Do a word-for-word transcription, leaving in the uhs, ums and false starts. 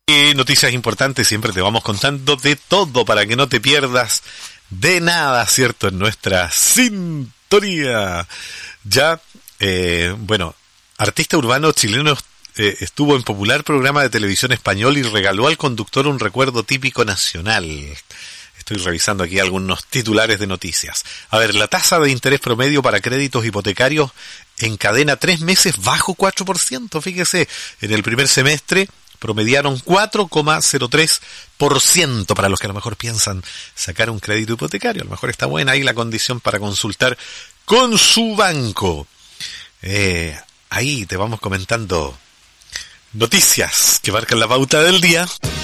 Y noticias importantes, siempre te vamos contando de todo para que no te pierdas de nada, ¿cierto? En nuestra sintonía. Ya, eh, bueno, artista urbano chileno eh, estuvo en popular programa de televisión español y regaló al conductor un recuerdo típico nacional. Estoy revisando aquí algunos titulares de noticias. A ver, la tasa de interés promedio para créditos hipotecarios encadena tres meses bajo cuatro por ciento. Fíjese, en el primer semestre promediaron cuatro coma cero tres por ciento para los que a lo mejor piensan sacar un crédito hipotecario. A lo mejor está buena ahí la condición para consultar con su banco. Eh, ahí te vamos comentando noticias que marcan la pauta del día.